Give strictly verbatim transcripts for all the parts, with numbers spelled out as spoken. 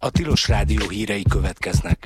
A Tilos Rádió hírei következnek.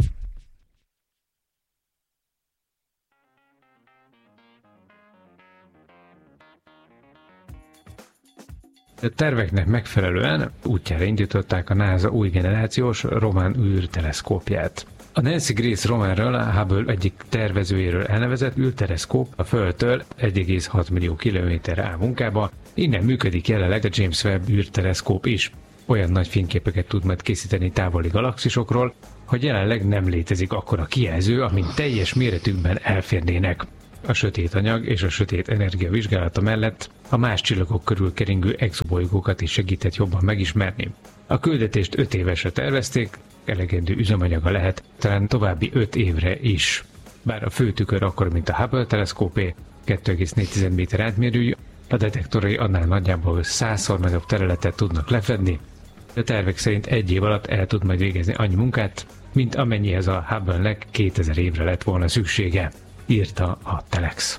A terveknek megfelelően útjára indították a NASA új generációs román űrteleszkópját. A Nancy Grace Romanről, a Hubble egyik tervezőjéről elnevezett űrteleszkóp a Földtől egy egész hat millió kilométerre áll munkába, innen működik jelenleg a James Webb űrteleszkóp is. Olyan nagy fényképeket tud majd készíteni távoli galaxisokról, hogy jelenleg nem létezik akkora kijelző, amin teljes méretükben elférnének. A sötét anyag és a sötét energia vizsgálata mellett a más csillagok körül keringő exobolygókat is segített jobban megismerni. A küldetést öt évesre tervezték, elegendő üzemanyaga lehet, talán további öt évre is. Bár a fő tükör akkor, mint a Hubble teleszkópé, két egész négy méter átmérőjű, a detektorai annál nagyjából százszor nagyobb területet tudnak lefedni. A tervek szerint egy év alatt el tud majd végezni annyi munkát, mint amennyihez a Hubble-nek kétezer évre lett volna szüksége, írta a Telex.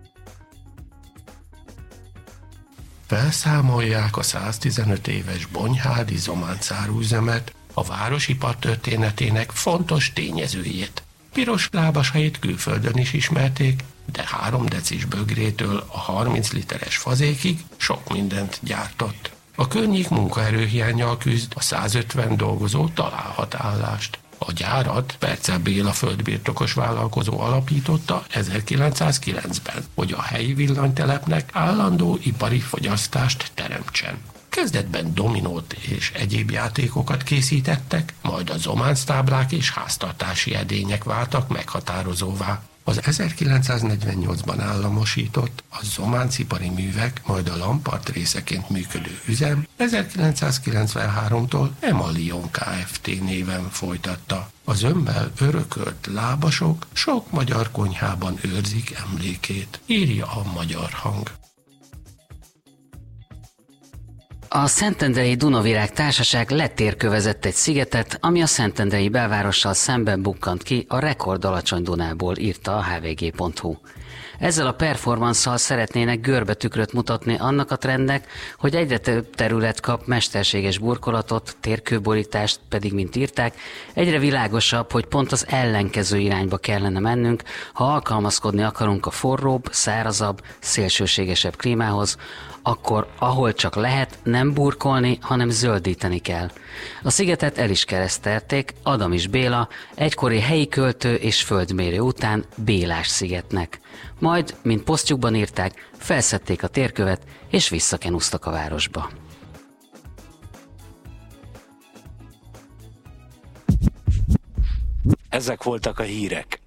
Felszámolják a száztizenöt éves Bonyhádi zománcáruüzemet, a városipar történetének fontos tényezőjét. Piros lábasait külföldön is ismerték, de három decis bögrétől a harminc literes fazékig sok mindent gyártott. A környék munkaerőhiánnyal küzd, a százötven dolgozó találhat állást. A gyárat Percel Béla földbirtokos vállalkozó alapította ezerkilencszázkilencben, hogy a helyi villanytelepnek állandó ipari fogyasztást teremtsen. Kezdetben dominót és egyéb játékokat készítettek, majd a zománctáblák és háztartási edények váltak meghatározóvá. Az ezerkilencszáznegyvennyolcban államosított a zománcipari művek, majd a Lampart részeként működő üzem ezerkilencszázkilencvenháromtól Emalion Kft. Néven folytatta. A zömmel örökölt lábasok sok magyar konyhában őrzik emlékét, írja a Magyar Hang. A Szentendrei Dunavirág Társaság letérkövezett egy szigetet, ami a szentendrei belvárossal szemben bukkant ki a rekord alacsony Dunából, írta a há vé gé pont hú. Ezzel a performansszal szeretnének görbetükröt mutatni annak a trendnek, hogy egyre több terület kap mesterséges burkolatot, térkőborítást, pedig, mint írták, egyre világosabb, hogy pont az ellenkező irányba kellene mennünk, ha alkalmazkodni akarunk a forróbb, szárazabb, szélsőségesebb klímához, akkor ahol csak lehet, nem burkolni, hanem zöldíteni kell. A szigetet el is keresztelték Adamis Béla, egykori helyi költő és földmérő után Bélás szigetnek. Majd, mint posztjukban írták, felszedték a térkövet és visszakenúztak a városba. Ezek voltak a hírek.